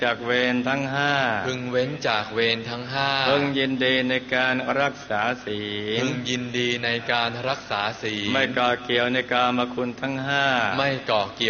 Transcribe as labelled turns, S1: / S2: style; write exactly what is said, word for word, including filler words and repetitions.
S1: จากเวรทั้งห้า
S2: พึงเว้นจากเวรทั้งห้า
S1: พึงยินดีในการรักษาศีล
S2: พึงยินดีในการรักษาศีล
S1: ไม่ก่อเกี่ยวในกามคุณทั้งห้า
S2: ไม่ก่อเกี่ยว